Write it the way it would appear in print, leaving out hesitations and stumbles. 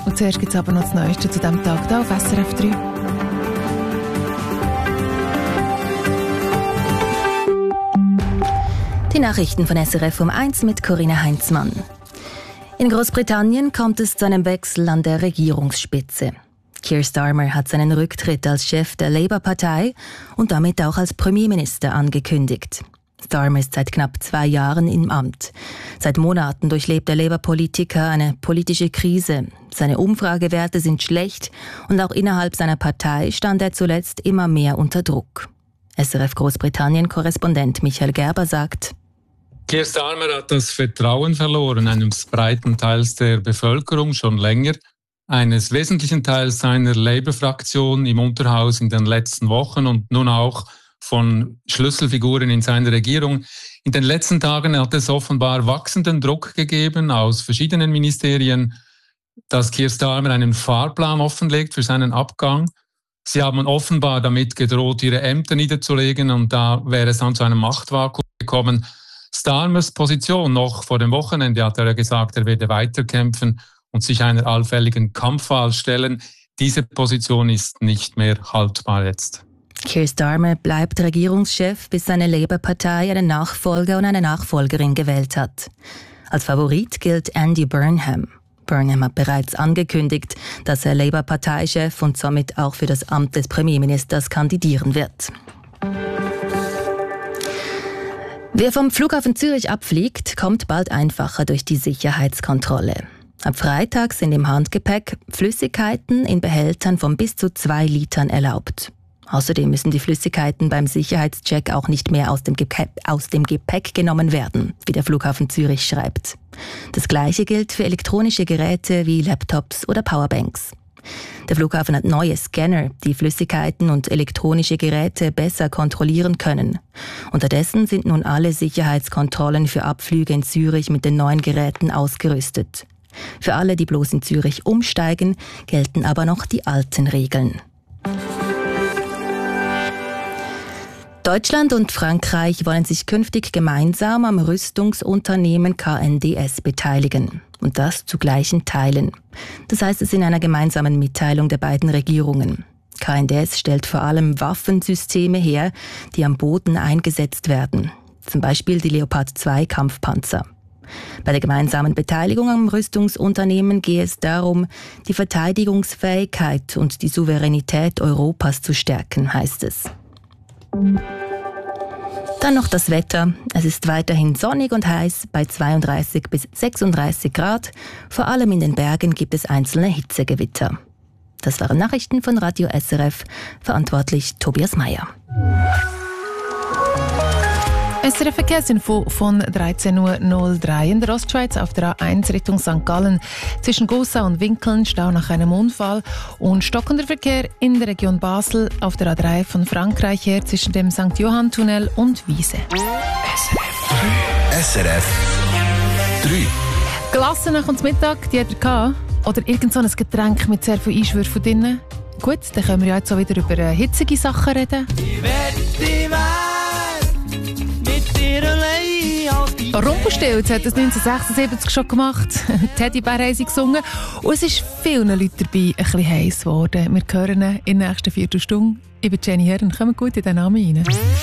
Und zuerst gibt es aber noch das Neueste zu diesem Tag hier auf SRF 3. Die Nachrichten von SRF um 1 mit Corinna Heinzmann. In Großbritannien kommt es zu einem Wechsel an der Regierungsspitze. Keir Starmer hat seinen Rücktritt als Chef der Labour-Partei und damit auch als Premierminister angekündigt. Starmer ist seit knapp 2 Jahren im Amt. Seit Monaten durchlebt der Labour-Politiker eine politische Krise. Seine Umfragewerte sind schlecht und auch innerhalb seiner Partei stand er zuletzt immer mehr unter Druck. SRF Großbritannien-Korrespondent Michael Gerber sagt: Keir Starmer hat das Vertrauen verloren eines breiten Teils der Bevölkerung schon länger, eines wesentlichen Teils seiner Labour-Fraktion im Unterhaus in den letzten Wochen und nun auch von Schlüsselfiguren in seiner Regierung. In den letzten Tagen hat es offenbar wachsenden Druck gegeben aus verschiedenen Ministerien, dass Keir Starmer einen Fahrplan offenlegt für seinen Abgang. Sie haben offenbar damit gedroht, ihre Ämter niederzulegen, und da wäre es dann zu einem Machtvakuum gekommen. Starmers Position noch vor dem Wochenende hat er gesagt, er werde weiterkämpfen und sich einer allfälligen Kampfwahl stellen. Diese Position ist nicht mehr haltbar jetzt. Keir Starmer bleibt Regierungschef, bis seine Labour-Partei einen Nachfolger und eine Nachfolgerin gewählt hat. Als Favorit gilt Andy Burnham. Burnham hat bereits angekündigt, dass er Labour-Parteichef und somit auch für das Amt des Premierministers kandidieren wird. Wer vom Flughafen Zürich abfliegt, kommt bald einfacher durch die Sicherheitskontrolle. Ab Freitag sind im Handgepäck Flüssigkeiten in Behältern von bis zu 2 Litern erlaubt. Außerdem müssen die Flüssigkeiten beim Sicherheitscheck auch nicht mehr aus dem Gepäck genommen werden, wie der Flughafen Zürich schreibt. Das Gleiche gilt für elektronische Geräte wie Laptops oder Powerbanks. Der Flughafen hat neue Scanner, die Flüssigkeiten und elektronische Geräte besser kontrollieren können. Unterdessen sind nun alle Sicherheitskontrollen für Abflüge in Zürich mit den neuen Geräten ausgerüstet. Für alle, die bloß in Zürich umsteigen, gelten aber noch die alten Regeln. Deutschland und Frankreich wollen sich künftig gemeinsam am Rüstungsunternehmen KNDS beteiligen. Und das zu gleichen Teilen. Das heißt es in einer gemeinsamen Mitteilung der beiden Regierungen. KNDS stellt vor allem Waffensysteme her, die am Boden eingesetzt werden. Zum Beispiel die Leopard 2 Kampfpanzer. Bei der gemeinsamen Beteiligung am Rüstungsunternehmen gehe es darum, die Verteidigungsfähigkeit und die Souveränität Europas zu stärken, heißt es. Dann noch das Wetter. Es ist weiterhin sonnig und heiß bei 32 bis 36 Grad. Vor allem in den Bergen gibt es einzelne Hitzegewitter. Das waren Nachrichten von Radio SRF. Verantwortlich Tobias Meyer. SRF Verkehrsinfo von 13.03 Uhr in der Ostschweiz auf der A1 Richtung St. Gallen. Zwischen Gossau und Winkeln Stau nach einem Unfall und stockender Verkehr in der Region Basel auf der A3 von Frankreich her zwischen dem St. Johann-Tunnel und Wiese. SRF 3. Glasse nach uns Mittag, die hat er gehabt. Oder irgend so ein Getränk mit sehr viel Einschwürfen drin. Gut, dann können wir ja jetzt auch wieder über hitzige Sachen reden. Rumpelstilz hat das 1976 schon gemacht. Teddybär haben sie gesungen. Und es ist vielen Leuten dabei ein bisschen heiß geworden. Wir hören in der nächsten Viertelstunde. Ich bin Jenny Herren. Kommt gut in den Namen rein.